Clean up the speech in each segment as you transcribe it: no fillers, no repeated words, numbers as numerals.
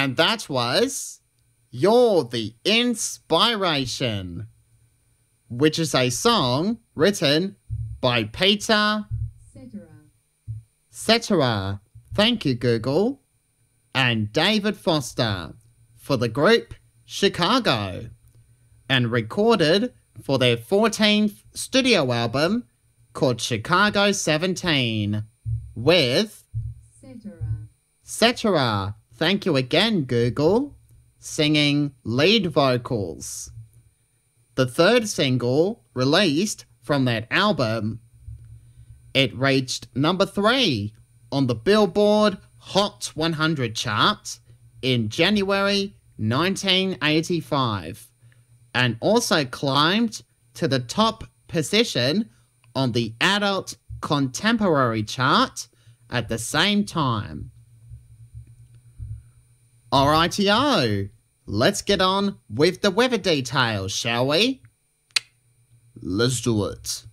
And that was You're the Inspiration, which is a song written by Peter Cetera. Thank you, Google. And David Foster for the group Chicago, and recorded for their 14th studio album called Chicago 17 with Cetera. Thank you again, Google, singing lead vocals. The third single released from that album. It reached number 3 on the Billboard Hot 100 chart in January 1985, and also climbed to the top position on the Adult Contemporary chart at the same time. Alrighty-o, let's get on with the weather details, shall we? Let's do it.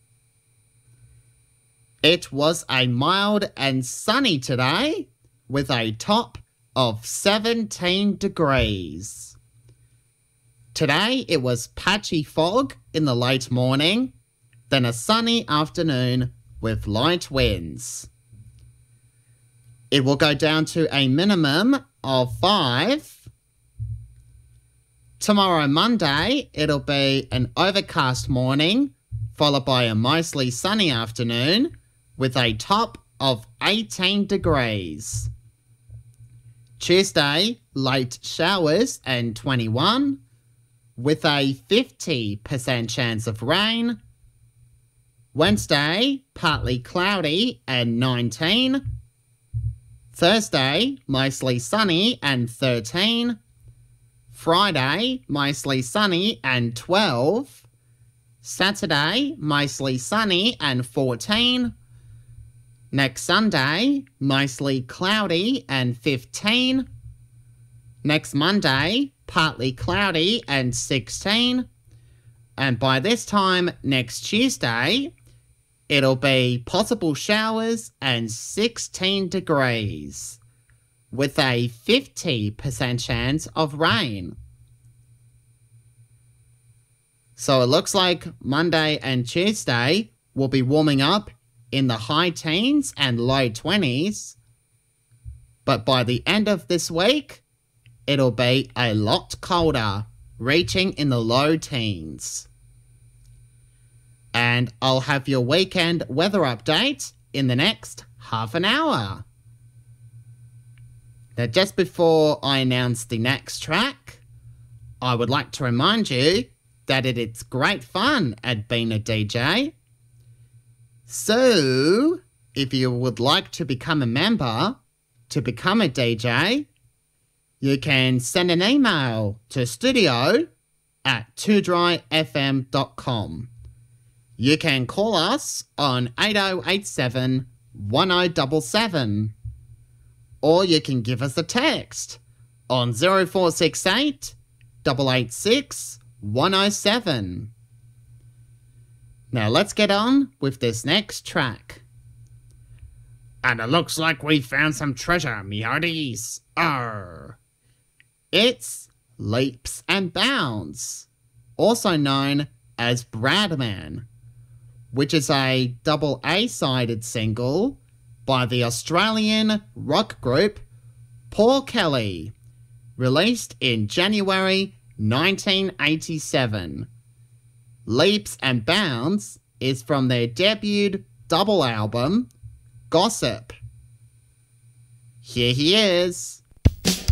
It was a mild and sunny today, with a top of 17 degrees. Today it was patchy fog in the late morning, then a sunny afternoon with light winds. It will go down to a minimum of 5. Tomorrow, Monday, it'll be an overcast morning, followed by a mostly sunny afternoon, with a top of 18 degrees. Tuesday, late showers and 21, with a 50% chance of rain. Wednesday, partly cloudy and 19. Thursday, mostly sunny and 13. Friday, mostly sunny and 12. Saturday, mostly sunny and 14. Next Sunday, mostly cloudy and 15. Next Monday, partly cloudy and 16. And by this time next Tuesday, it'll be possible showers and 16 degrees, with a 50% chance of rain. So it looks like Monday and Tuesday will be warming up in the high teens and low 20s. But by the end of this week, it'll be a lot colder, reaching in the low teens. And I'll have your weekend weather update in the next half an hour. Now, just before I announce the next track, I would like to remind you that it's great fun at being a DJ. So, if you would like to become a member, to become a DJ, you can send an email to studio@2dryfm.com. You can call us on 8087 1077, or you can give us a text on 0468 886 107. Now let's get on with this next track. And it looks like we found some treasure, me hearties. Arr. It's Leaps and Bounds, also known as Bradman, which is a double A-sided single by the Australian rock group Paul Kelly, released in January 1987. Leaps and Bounds is from their debut double album, Gossip. Here he is.